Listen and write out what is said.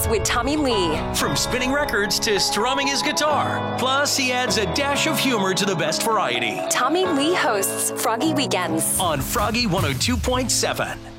Weekends with Tommy Lee. From spinning records to strumming his guitar. Plus, he adds a dash of humor to the best variety. Tommy Lee hosts Froggy Weekends on Froggy 102.7.